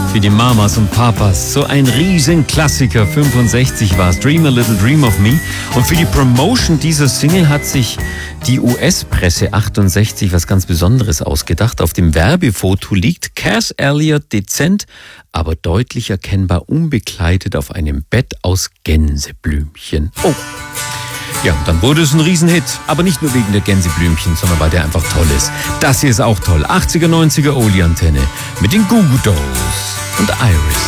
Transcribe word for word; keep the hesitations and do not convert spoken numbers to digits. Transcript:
Für die Mamas und Papas. So ein Riesenklassiker. fünfundsechzig war es. Dream a Little Dream of Me. Und für die Promotion dieser Single hat sich die U S-Presse achtundsechzig was ganz Besonderes ausgedacht. Auf dem Werbefoto liegt Cass Elliot dezent, aber deutlich erkennbar unbekleidet auf einem Bett aus Gänseblümchen. Oh! Ja, dann wurde es ein Riesenhit. Aber nicht nur wegen der Gänseblümchen, sondern weil der einfach toll ist. Das hier ist auch toll. achtziger, neunziger Oli-Antenne mit den Goo Goo Dolls und Iris.